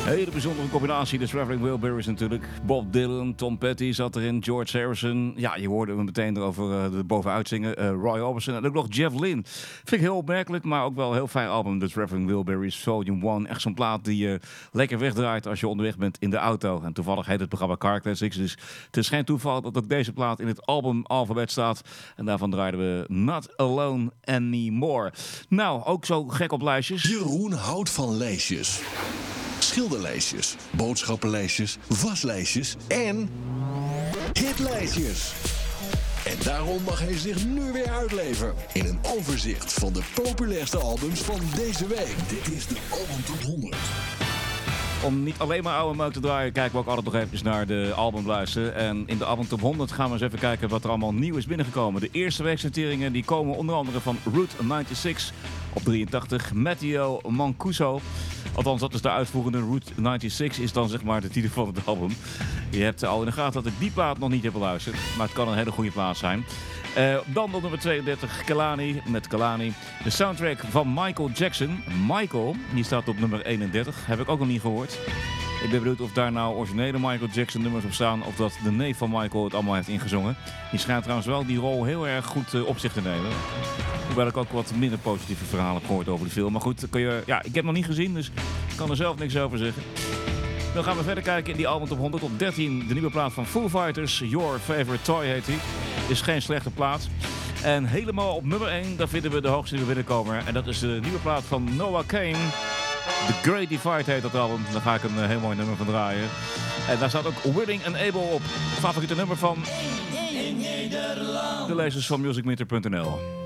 Hele bijzondere combinatie, de Traveling Wilburys natuurlijk. Bob Dylan, Tom Petty zat erin, George Harrison. Ja, je hoorde hem meteen erover de bovenuit zingen. Roy Orbison en ook nog Jeff Lynne. Vind ik heel opmerkelijk, maar ook wel een heel fijn album. De Traveling Wilburys Volume 1. Echt zo'n plaat die je lekker wegdraait als je onderweg bent in de auto. En toevallig heet het programma Car Classics. Dus het is geen toeval dat ook deze plaat in het albumalfabet staat. En daarvan draaiden we Not Alone Anymore. Nou, ook zo gek op lijstjes. Jeroen houdt van lijstjes. Schilderlijstjes, boodschappenlijstjes, waslijstjes en hitlijstjes. En daarom mag hij zich nu weer uitleven in een overzicht van de populairste albums van deze week. Dit is de Album Top 100. Om niet alleen maar oude meuk te draaien, kijken we ook altijd nog even naar de albumlijsten. En in de Album Top 100 gaan we eens even kijken wat er allemaal nieuw is binnengekomen. De eerste weeknoteringen die komen onder andere van Route 96 op 83, Matteo Mancuso. Althans, dat is de uitvoerende. Route 96 is dan zeg maar de titel van het album. Je hebt al in de gaten dat ik die plaat nog niet heb beluisterd, maar het kan een hele goede plaat zijn. Dan op nummer 32, Kalani met Kalani. De soundtrack van Michael Jackson. Michael, die staat op nummer 31. Heb ik ook nog niet gehoord. Ik ben benieuwd of daar nou originele Michael Jackson nummers op staan. Of dat de neef van Michael het allemaal heeft ingezongen. Die schijnt trouwens wel die rol heel erg goed op zich te nemen. Hoewel ik ook wat minder positieve verhalen heb gehoord over de film. Maar goed, ik heb hem nog niet gezien, dus ik kan er zelf niks over zeggen. Dan gaan we verder kijken in die album Top 100. Op 13 de nieuwe plaat van Foo Fighters. Your Favorite Toy heet die. Is geen slechte plaat. En helemaal op nummer 1, daar vinden we de hoogste binnenkomer. En dat is de nieuwe plaat van Noah Kane. The Great Divide heet dat album. Daar ga ik een heel mooi nummer van draaien. En daar staat ook Willing and Able op. Favoriete nummer van de lezers van musicmeter.nl.